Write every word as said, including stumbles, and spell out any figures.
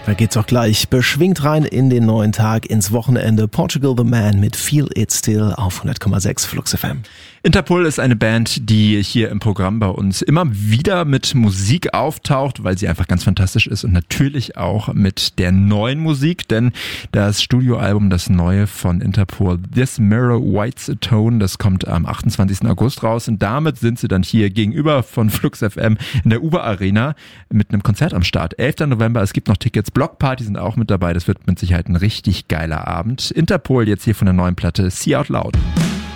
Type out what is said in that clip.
Da geht's auch gleich beschwingt rein in den neuen Tag, ins Wochenende. Portugal the Man mit Feel It Still auf hundert Komma sechs Flux F M. Interpol ist eine Band, die hier im Programm bei uns immer wieder mit Musik auftaucht, weil sie einfach ganz fantastisch ist und natürlich auch mit der neuen Musik, denn das Studioalbum, das neue von Interpol, This Mirror Whites a Tone, das kommt am achtundzwanzigsten August raus und damit sind sie dann hier gegenüber von Flux F M in der Uber Arena mit einem Konzert am Start. elften November, es gibt noch Tickets, Blockparty sind auch mit dabei, das wird mit Sicherheit ein richtig geiler Abend. Interpol jetzt hier von der neuen Platte See Out Loud.